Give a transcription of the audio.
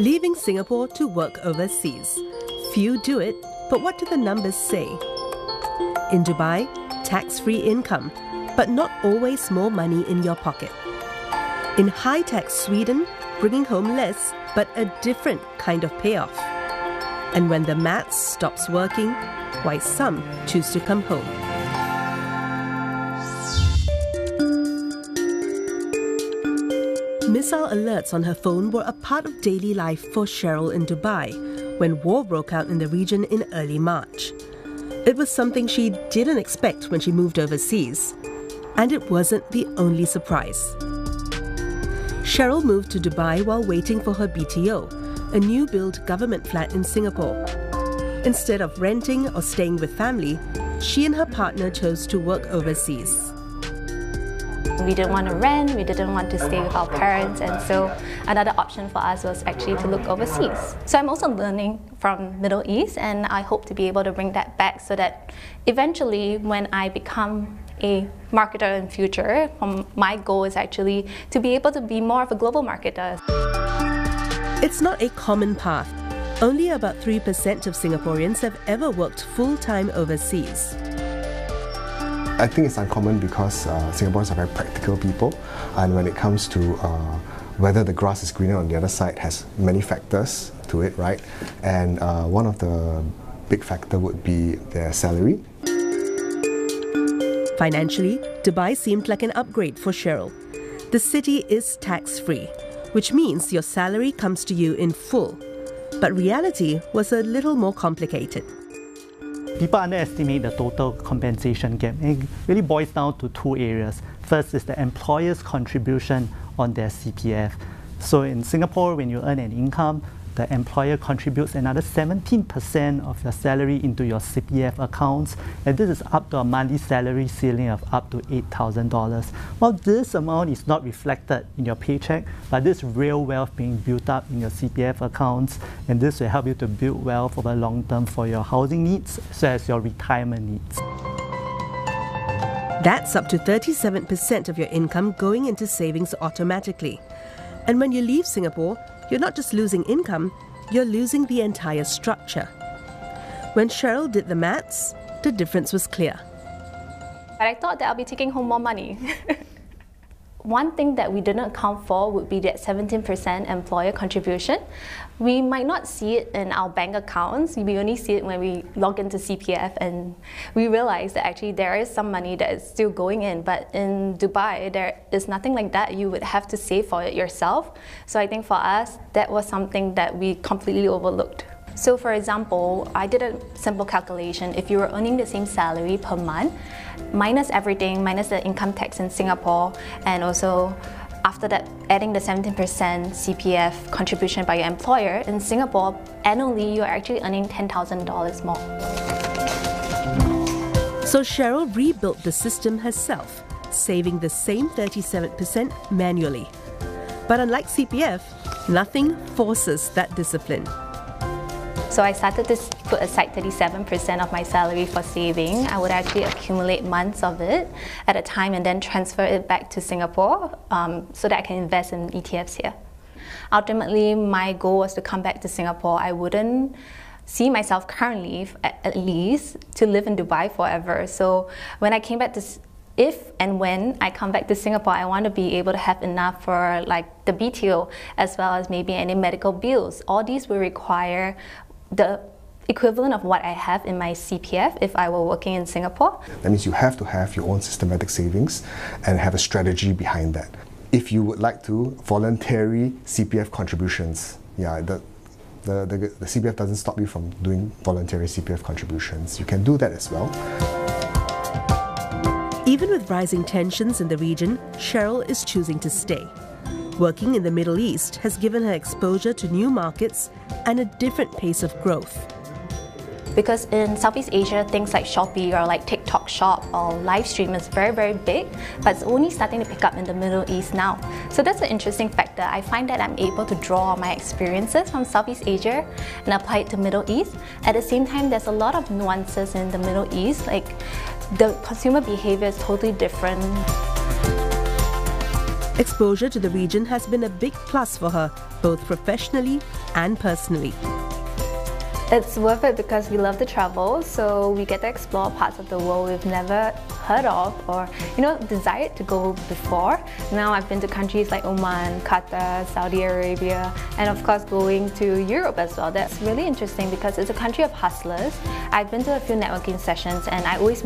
Leaving Singapore to work overseas. Few do it, but what do the numbers say? In Dubai, tax-free income, but not always more money in your pocket. In high-tax Sweden, bringing home less, but a different kind of payoff. And when the maths stops working, why some choose to come home. Missile alerts on her phone were a part of daily life for Cheryl in Dubai when war broke out in the region in early March. It was something she didn't expect when she moved overseas. And it wasn't the only surprise. Cheryl moved to Dubai while waiting for her BTO, a new-build government flat in Singapore. Instead of renting or staying with family, she and her partner chose to work overseas. We didn't want to rent, we didn't want to stay with our parents, and so another option for us was actually to look overseas. So I'm also learning from Middle East, and I hope to be able to bring that back so that eventually when I become a marketer in future, my goal is actually to be able to be more of a global marketer. It's not a common path. Only about 3% of Singaporeans have ever worked full-time overseas. I think it's uncommon because Singaporeans are very practical people, and when it comes to whether the grass is greener on the other side has many factors to it, right? And one of the big factor would be their salary. Financially, Dubai seemed like an upgrade for Cheryl. The city is tax-free, which means your salary comes to you in full. But reality was a little more complicated. People underestimate the total compensation gap. It really boils down to two areas. First is the employer's contribution on their CPF. So in Singapore, when you earn an income, the employer contributes another 17% of your salary into your CPF accounts, and this is up to a monthly salary ceiling of up to $8,000. Well, this amount is not reflected in your paycheck, but this real wealth being built up in your CPF accounts, and this will help you to build wealth over long term for your housing needs as well as your retirement needs. That's up to 37% of your income going into savings automatically. And when you leave Singapore, you're not just losing income, you're losing the entire structure. When Cheryl did the maths, the difference was clear. But I thought that I'll be taking home more money. One thing that we didn't account for would be that 17% employer contribution. We might not see it in our bank accounts. We only see it when we log into CPF, and we realize that actually there is some money that is still going in. But in Dubai, there is nothing like that. You would have to save for it yourself. So I think for us, that was something that we completely overlooked. So for example, I did a simple calculation. If you were earning the same salary per month, minus everything, minus the income tax in Singapore, and also after that adding the 17% CPF contribution by your employer, in Singapore, annually you're actually earning $10,000 more. So Cheryl rebuilt the system herself, saving the same 37% manually. But unlike CPF, nothing forces that discipline. So I started to put aside 37% of my salary for saving. I would actually accumulate months of it at a time and then transfer it back to Singapore so that I can invest in ETFs here. Ultimately, my goal was to come back to Singapore. I wouldn't see myself currently, at least, to live in Dubai forever. So when I came back to if and when I come back to Singapore, I want to be able to have enough for like the BTO as well as maybe any medical bills. All these will require the equivalent of what I have in my CPF if I were working in Singapore. That means you have to have your own systematic savings and have a strategy behind that. If you would like to, voluntary CPF contributions, the CPF doesn't stop you from doing voluntary CPF contributions. You can do that as well. Even with rising tensions in the region, Cheryl is choosing to stay. Working in the Middle East has given her exposure to new markets and a different pace of growth. Because in Southeast Asia, things like Shopee or like TikTok Shop or Livestream is very, very big, but it's only starting to pick up in the Middle East now. So that's an interesting factor. I find that I'm able to draw on my experiences from Southeast Asia and apply it to Middle East. At the same time, there's a lot of nuances in the Middle East, like the consumer behavior is totally different. Exposure to the region has been a big plus for her, both professionally and personally. It's worth it because we love to travel, so we get to explore parts of the world we've never heard of or, desired to go before. Now I've been to countries like Oman, Qatar, Saudi Arabia, and of course going to Europe as well. That's really interesting because it's a country of hustlers. I've been to a few networking sessions and I always